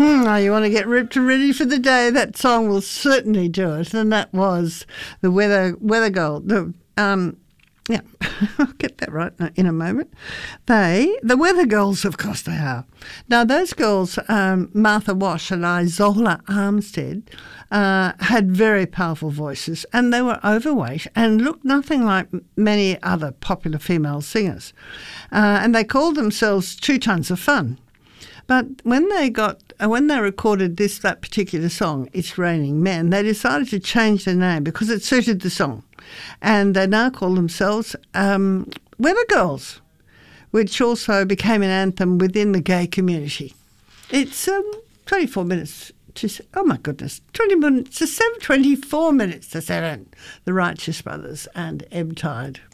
Now you want to get ripped and ready for the day. That song will certainly do it. And that was the Weather Girl. Yeah, I'll get that right in a moment. The Weather Girls, of course they are. Now, those girls, Martha Wash and Isola Armstead, had very powerful voices, and they were overweight and looked nothing like many other popular female singers. And they called themselves 2 Tons of Fun. But when they recorded that particular song, It's Raining Men, they decided to change their name because it suited the song. And they now call themselves Weather Girls, which also became an anthem within the gay community. It's 24 minutes to, oh my goodness, 20 minutes to 7, 24 minutes to 7. The Righteous Brothers and Ebb Tide.